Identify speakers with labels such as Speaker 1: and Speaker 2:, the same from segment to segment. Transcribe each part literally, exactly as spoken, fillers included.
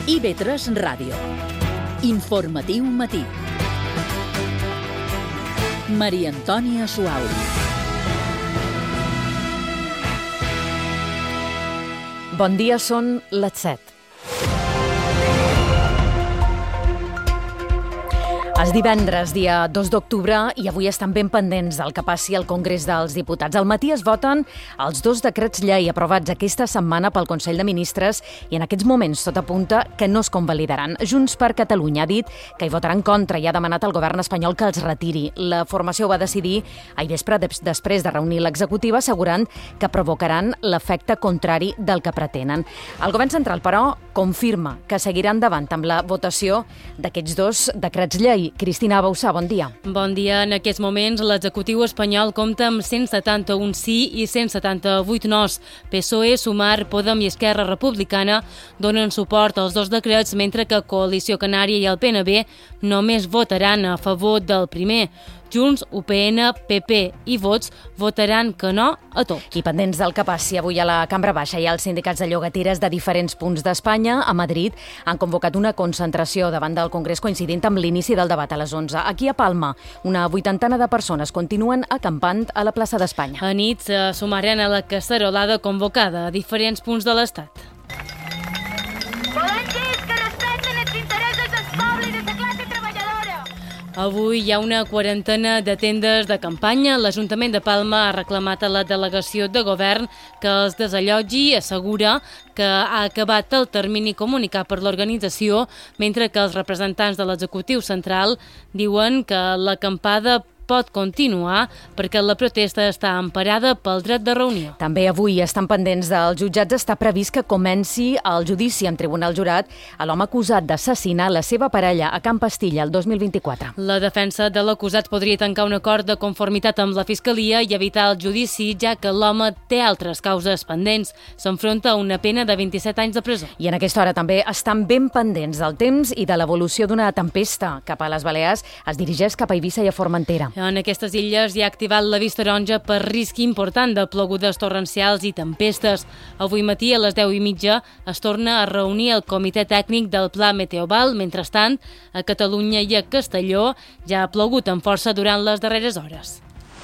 Speaker 1: I V tres Ràdio. Informatiu matí. Maria Antònia Suau.
Speaker 2: Bon dia, són les set. És divendres, dia dos d'octubre, i avui estan ben pendents del que passi al Congrés dels Diputats. Al matí es voten els dos decrets llei aprovats aquesta setmana pel Consell de Ministres i en aquests moments tot apunta que no es convalidaran. Junts per Catalunya ha dit que hi votarà en contra i ha demanat al govern espanyol que els retiri. La formació va decidir ahir vespre després de reunir l'executiva assegurant que provocaran l'efecte contrari del que pretenen. El govern central, però, confirma que seguirà endavant amb la votació d'aquests dos decrets llei. Cristina Bausà, bon dia.
Speaker 3: Bon dia. En aquests moments, l'executiu espanyol compta amb cent setanta-un sí i cent setanta-vuit nos. P S O E, Sumar, Podem i Esquerra Republicana donen suport als dos decrets, mentre que Coalició Canària i el P N B només votaran a favor del primer. Junts, U P N, P P i Vots votaran que no a tot.
Speaker 2: I pendents del que passi avui a la Cambra Baixa, hi ha els sindicats de llogateres de diferents punts d'Espanya. A Madrid han convocat una concentració davant del Congrés coincidint amb l'inici del debat a les onze. Aquí a Palma, una vuitantena de persones continuen acampant a la plaça d'Espanya.
Speaker 3: A nit se sumaran a la cacerolada convocada a diferents punts de l'Estat. Avui hi ha una quarantena de tendes de campanya. L'Ajuntament de Palma ha reclamat a la delegació de govern que els desallotgi. Assegura que ha acabat el termini comunicat per l'organització, mentre que els representants de l'executiu central diuen que l'acampada pot continuar perquè la protesta està emparada pel dret de reunió.
Speaker 2: També avui estan pendents dels jutjats. Està previst que comenci el judici en tribunal jurat a l'home acusat d'assassinar la seva parella a Can Pastilla el dos mil vint-i-quatre.
Speaker 3: La defensa de l'acusat podria tancar un acord de conformitat amb la Fiscalia i evitar el judici, ja que l'home té altres causes pendents. S'enfronta a una pena de vint-i-set anys de presó.
Speaker 2: I en aquesta hora també estan ben pendents del temps i de l'evolució d'una tempesta. Cap a les Balears es dirigeix cap a Eivissa i a Formentera.
Speaker 3: En aquestes illes hi ha activat l'avís taronja per risc important de plogudes torrencials i tempestes. Avui matí a les deu i mitja es torna a reunir el comitè tècnic del Pla Meteoval. Mentrestant, a Catalunya i a Castelló ja ha plogut amb força durant les darreres hores.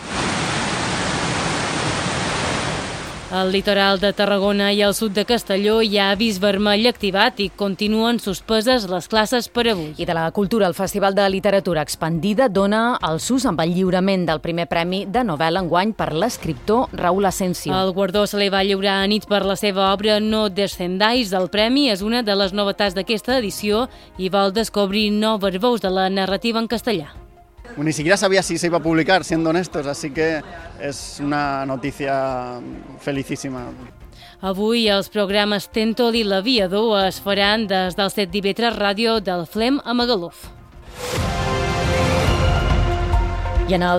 Speaker 3: Al litoral de Tarragona i al sud de Castelló hi ha avís vermell activat i continuen suspeses les classes per avui.
Speaker 2: I de la cultura, el Festival de Literatura Expandida dona el sus amb el lliurament del primer premi de novel·la enguany per l'escriptor Raúl Asensio.
Speaker 3: El guardó se li va lliurar a nit per la seva obra No descendáis. El premi és una de les novetats d'aquesta edició i vol descobrir noves veus de la narrativa en castellà.
Speaker 4: Ni siquiera sabía si se iba a publicar, siendo honestos, así que es una noticia felicísima.
Speaker 3: Avui els programes Tentol i l'Aviador es faran des del set d'I V tres Ràdio del Flem a Magaluf.
Speaker 2: I en el